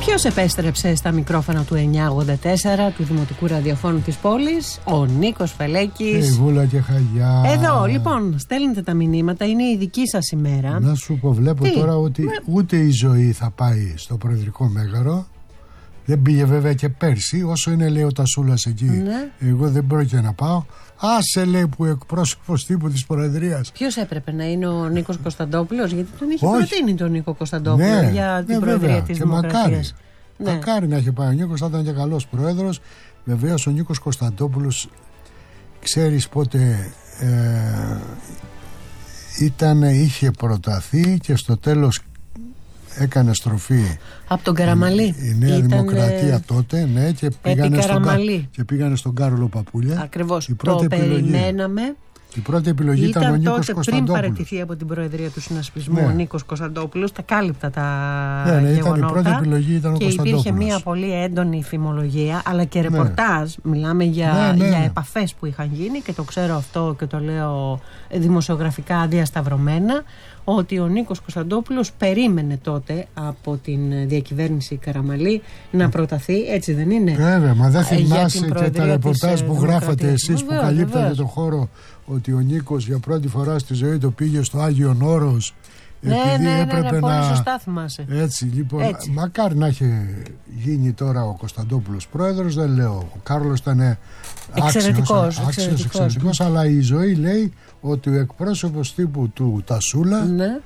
Ποιος επέστρεψε στα μικρόφωνα του 984 του Δημοτικού Ραδιοφώνου της πόλης? Ο Νίκος Φελέκης. Βούλα και Χαγιά. Εδώ λοιπόν στέλνετε τα μηνύματα, είναι η δική σας ημέρα. Να σου πω, βλέπω τώρα ότι ούτε η Ζωή θα πάει στο Προεδρικό Μέγαρο. Δεν πήγε βέβαια και πέρσι, όσο είναι λέει ο Τασούλας εκεί. Ναι. Εγώ δεν πρόκειται να πάω. Άσε λέει που εκπρόσωπος τύπου της Προεδρίας. Ποιος έπρεπε να είναι ο Νίκος Κωνσταντόπουλος? Γιατί τον είχε προτείνει τον Νίκο Κωνσταντόπουλο για την Προεδρία της Δημοκρατίας. Μακάρι να είχε πάει ο Νίκος, θα ήταν και καλός πρόεδρος. Βεβαίως ο Νίκος Κωνσταντόπουλος, ξέρεις πότε είχε προταθεί και στο τέλος έκανε στροφή από τον Καραμαλή. Η Νέα Δημοκρατία τότε, ναι, και πήγανε στον Κάρολο Παπούλια. Ακριβώς, το περιμέναμε. Η πρώτη επιλογή ήταν ο Νίκος Κωνσταντόπουλος. Πριν παραιτηθεί από την Προεδρία του Συνασπισμού ο Νίκος Κωνσταντόπουλος, τα κάλυπτα τα γεγονότα. Η πρώτη επιλογή ήταν ο Κωνσταντόπουλος. Και υπήρχε μια πολύ έντονη φημολογία, αλλά και ρεπορτάζ. Μιλάμε για επαφές που είχαν γίνει, και το ξέρω αυτό και το λέω δημοσιογραφικά διασταυρωμένα, ότι ο Νίκος Κωνσταντόπουλος περίμενε τότε από την διακυβέρνηση Καραμαλή να προταθεί, έτσι δεν είναι? Βέβαια, μα δεν θυμάσαι και τα ρεπορτάζ που γράφατε εσείς, που καλύπτατε τον χώρο, ότι ο Νίκος για πρώτη φορά στη ζωή του πήγε στο Άγιον Όρος, επειδή έπρεπε πολύ σωστά θυμάσαι. Έτσι, λοιπόν, μακάρι να είχε γίνει τώρα ο Κωνσταντόπουλος πρόεδρος, δεν λέω. Ο Κάρολος ήταν εξαιρετικός, αλλά η Ζωή λέει ότι ο εκπρόσωπος τύπου του Τασούλα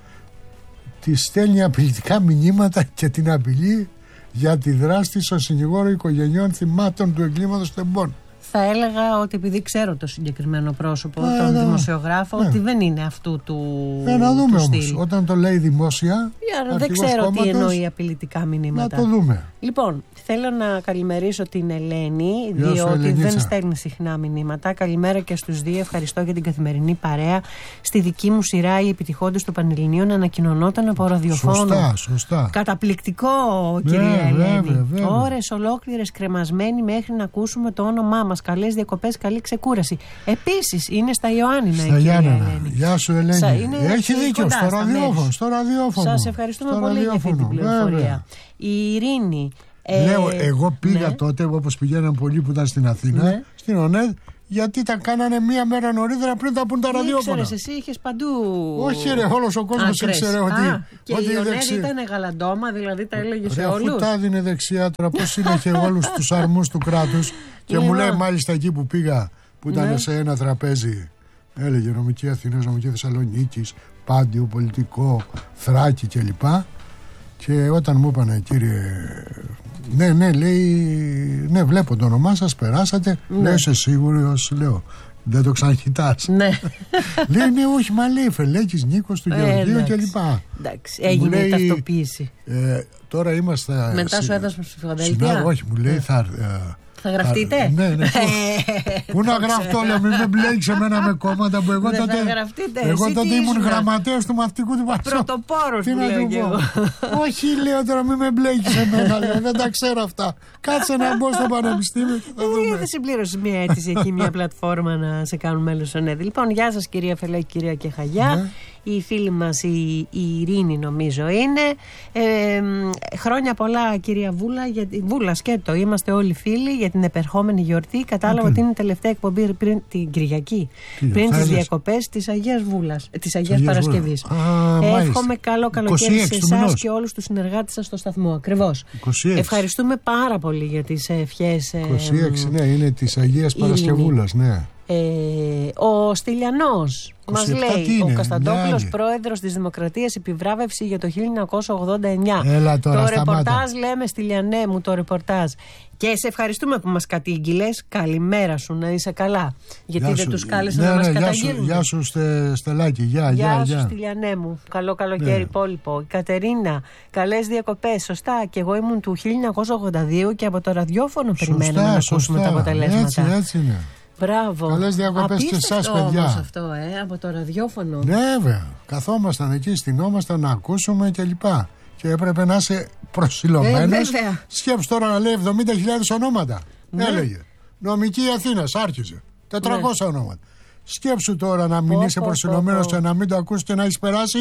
της στέλνει απειλητικά μηνύματα και την απειλεί για τη δράση της ως συνηγόρο οικογενειών θυμάτων του εγκλήματος Τεμπών. Θα έλεγα ότι επειδή ξέρω το συγκεκριμένο πρόσωπο, τον δημοσιογράφο, ότι δεν είναι αυτού του να δούμε του όμως, όταν το λέει δημόσια, δεν ξέρω τι εννοεί απειλητικά μηνύματα. Να το δούμε. Λοιπόν, θέλω να καλημερίσω την Ελένη, διότι δεν στέλνει συχνά μηνύματα. Καλημέρα και στους δύο. Ευχαριστώ για την καθημερινή παρέα. Στη δική μου σειρά οι επιτυχόντες των Πανελληνίων ανακοινωνόταν από ραδιοφώνο. Σωστά. Καταπληκτικό, κυρία Ελένη. Ώρες ολόκληρες κρεμασμένοι μέχρι να ακούσουμε το όνομά μας. Καλές διακοπές, καλή ξεκούραση. Επίσης είναι στα Ιωάννινα η κυρία Ελένη. Γεια σου Ελένη. Έχει δίκιο, στο ραδιόφωνο. Σας ευχαριστούμε πολύ για αυτή την πληροφορία. Η Ειρήνη. Λέω, εγώ πήγα τότε, όπως πηγαίναν πολλοί που ήταν στην Αθήνα, στην ΟΝΕΔ, γιατί τα κάνανε μία μέρα νωρίτερα πριν τα πούν τα ραδιόφωνα. Ήξερες, εσύ είχες παντού. Όχι ρε, όλος ο κόσμος ήξερε ότι. Και η ΟΝΕΔ ήταν γαλαντόμα, δηλαδή τα έλεγε σε όλους. Αφού τα έδινε δεξιά τώρα, πώς είναι και όλους τους αρμούς του κράτους. Και μου λέει μάλιστα εκεί που πήγα, που ήταν σε ένα τραπέζι, έλεγε νομική Αθηνάς, νομική Θεσσαλονίκης, Πάντιο, πολιτικό, Θράκη κλπ. Και όταν μου είπανε, κύριε, λέει, βλέπω το όνομά σας, περάσατε. Λέω, είσαι σίγουρος? Λέω, δεν το ξαναχυτάς? Ναι. Λέει, ναι, όχι, μα λέει Φελέκης Νίκος του Γεωργίου κλπ. Εντάξει, έγινε η ταυτοποίηση. Τώρα είμαστε. Μετά σου έδωσε ψηφοδέλτια? Όχι, μου λέει, θα γραφτείτε? Ναι. Πού να γραφτώ, λέω, μην με μπλέξεις εμένα με κόμματα που εγώ τότε ήμουν γραμματέας του μαθητικού του Πασόκ. Πρωτοπόρος που λέω και εγώ. Όχι, λέω τώρα, μην με μπλέξεις εμένα, λέω, δεν τα ξέρω αυτά. Κάτσε να μπω στο πανεπιστήμιο και θα δούμε. Δεν συμπλήρωσες μια αίτηση εκεί, μια πλατφόρμα να σε κάνουν μέλος στο ΝΕΔ. Λοιπόν, γεια σας κυρία Φελέκη, κυρία και Χαγιά. Η φίλη μας η Ειρήνη νομίζω είναι. Χρόνια πολλά κυρία Βούλα, Βούλα σκέτο, είμαστε όλοι φίλοι για την επερχόμενη γιορτή. Κατάλαβα ότι είναι η τελευταία εκπομπή πριν την Κυριακή, πριν τις διακοπές της Αγίας Βούλας, της Αγίας Παρασκευής. Εύχομαι καλό καλοκαίρι σε εσάς και όλους τους συνεργάτες σας στο σταθμό. Ακριβώς. Ευχαριστούμε πάρα πολύ για τις ευχές. 26, ναι, είναι της Αγίας Παρασκευούλας, ναι. Ο Στυλιανός μας λέει, ο Κωνσταντόπουλος πρόεδρος της Δημοκρατίας, επιβράβευση για το 1989. Έλα τώρα, το ρεπορτάζ λέμε, Στυλιανέ μου, το ρεπορτάζ. Και σε ευχαριστούμε που μας κατήγγειλες. Καλημέρα σου, να είσαι καλά. Γιατί δεν τους κάλεσαν να μας καταγγείλουν. Γεια σου Στελάκη. Γεια σου Στυλιανέ μου. Καλό καλοκαίρι υπόλοιπο. Η Κατερίνα, καλές διακοπές. Σωστά, και εγώ ήμουν του 1982 και από το ραδιόφωνο περιμέναμε να ακούσουμε τα αποτελέσματα. Έτσι είναι. Μπράβο. Καλές διακοπές και εσάς, παιδιά. Αυτό, από το ραδιόφωνο. Ναι, βέβαια. Καθόμασταν εκεί, στυνόμασταν να ακούσουμε κλπ. Και έπρεπε να είσαι προσιλωμένος. Σκέψου τώρα να λέει 70.000 ονόματα. Έλεγε. Νομική Αθήνας, άρχιζε. 400 ονόματα. Σκέψου τώρα να μην είσαι προσιλωμένος και να μην το ακούσει και να έχει περάσει.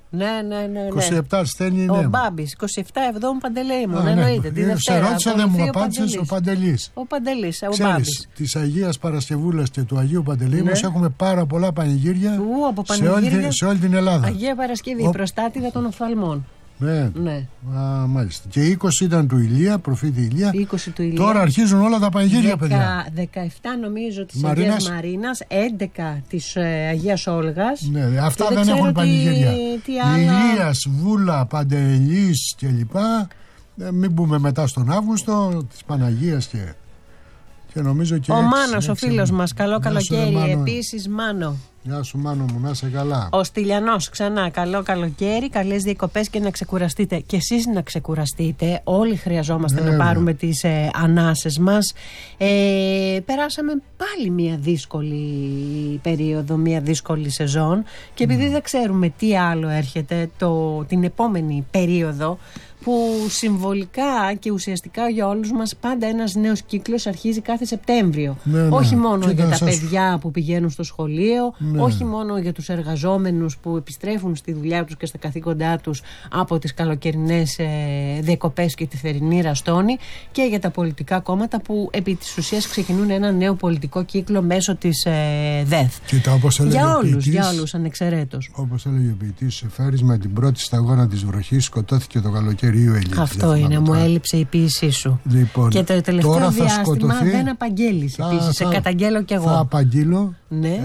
Ναι. 27 ασθένει, ναι. Ο Μπάμπης, 27 Εβδόμου Παντελεήμων. Εννοείται. Τη Δευτέρα. Σε ρώτησα, δεν μου απάντησες. Ο Παντελής. Ο Παντελής, ο Ξέρεις, Μπάμπης. της Αγίας Παρασκευούλας και του Αγίου Παντελεήμους έχουμε πάρα πολλά πανηγύρια σε όλη την Ελλάδα. Αγία Παρασκευή, προστάτηδα των οφθαλμών. Ναι. Μάλιστα. Και 20 ήταν του Ηλία, προφήτη Ηλία. 20 του Ηλία. Τώρα αρχίζουν όλα τα πανηγύρια, παιδιά. 17 νομίζω της Αγίας Μαρίνας, 11 της Αγίας Όλγας. Ναι, αυτά δεν έχουν πανηγύρια. Ηλίας, Βούλα, Παντελής κλπ. Μην μπούμε μετά στον Αύγουστο της Παναγίας και νομίζω και ο Μάνος, ο φίλος μας. Καλό καλοκαίρι επίσης, Μάνο. Γεια σου, Μάνο μου, να είσαι καλά. Ο Στυλιανός, ξανά καλό καλοκαίρι, καλές διακοπές και να ξεκουραστείτε. Και εσείς να ξεκουραστείτε. Όλοι χρειαζόμαστε να πάρουμε τις ανάσες μας. Περάσαμε πάλι μια δύσκολη περίοδο, μια δύσκολη σεζόν. Και επειδή δεν ξέρουμε τι άλλο έρχεται την επόμενη περίοδο, που συμβολικά και ουσιαστικά για όλους μας πάντα ένας νέος κύκλος αρχίζει κάθε Σεπτέμβριο. Όχι μόνο για τα παιδιά που πηγαίνουν στο σχολείο, όχι μόνο για τους εργαζόμενους που επιστρέφουν στη δουλειά τους και στα καθήκοντά τους από τις καλοκαιρινές διακοπές και τη θερινή ραστόνη, και για τα πολιτικά κόμματα που επί της ουσίας ξεκινούν ένα νέο πολιτικό κύκλο μέσω της ΔΕΘ. Για όλους ανεξαιρέτως. Όπως έλεγε ο ποιητής, φέρεις με την πρώτη σταγόνα της βροχής, σκοτώθηκε το καλοκαίρι. Αυτό είναι, μου έλειψε η ποίησή σου. Λοιπόν, και το τελευταίο διάστημα δεν απαγγέλεις επίσης. Σε καταγγέλω κι εγώ. Θα απαγγείλω. Ναι.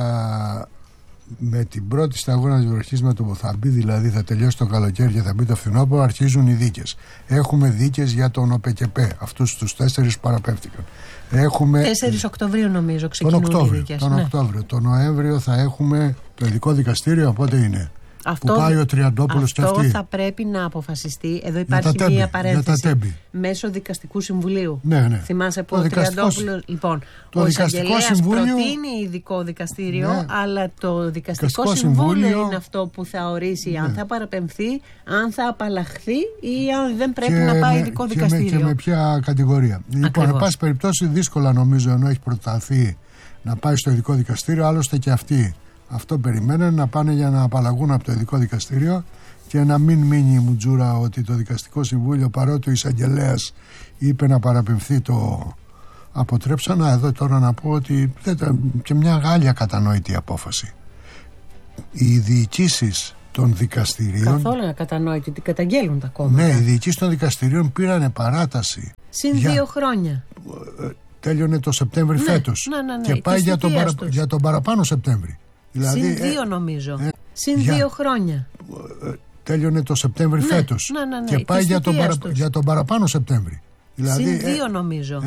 Με την πρώτη σταγόνα της βροχής, με το που θα μπει, δηλαδή θα τελειώσει το καλοκαίρι και θα μπει το φθινόπωρο, αρχίζουν οι δίκες. Έχουμε δίκες για τον ΟΠΕΚΕΠΕ. Αυτούς τους 4 παραπέμφθηκαν. 4 Οκτωβρίου νομίζω ξεκινούν οι δίκες. Τον Οκτώβριο. Τον Νοέμβριο θα έχουμε το ειδικό δικαστήριο, πότε είναι. Που πάει ο Τριαντόπουλος και αυτή. Αυτό θα πρέπει να αποφασιστεί. Εδώ υπάρχει μία παρένθεση μέσω δικαστικού συμβουλίου. Ναι. Θυμάσαι που ο Τριαντόπουλος. Λοιπόν, ο εισαγγελέας προτείνει ειδικό δικαστήριο, αλλά το δικαστικό συμβούλιο είναι αυτό που θα ορίσει αν θα παραπεμφθεί, αν θα απαλλαχθεί ή αν δεν πρέπει να πάει ειδικό δικαστήριο. Και με ποια κατηγορία. Λοιπόν, εν πάση περιπτώσει, δύσκολα νομίζω, ενώ έχει προταθεί να πάει στο ειδικό δικαστήριο, άλλωστε και αυτοί. Αυτό περιμένουν, να πάνε για να απαλλαγούν από το ειδικό δικαστήριο και να μην μείνει η μουτζούρα ότι το δικαστικό συμβούλιο, παρότι ο εισαγγελέας είπε να παραπεμφθεί, το αποτρέψαν. Εδώ τώρα να πω ότι και μια Γάλλια κατανόητη απόφαση. Οι διοικήσεις των δικαστηρίων. Καθόλου ακατανόητη, την καταγγέλουν τα κόμματα. Ναι, οι διοικήσεις των δικαστηρίων πήρανε παράταση. Συν 2 χρόνια. Τέλειωνε το Σεπτέμβρη φέτος. Ναι. Και πάει για τον παραπάνω Σεπτέμβρη. Δηλαδή, συν 2 νομίζω. Συν 2 χρόνια. Τέλειωνε το Σεπτέμβρη φέτος. Και πάει για τον παραπάνω Σεπτέμβρη. Δηλαδή, συν 2 νομίζω.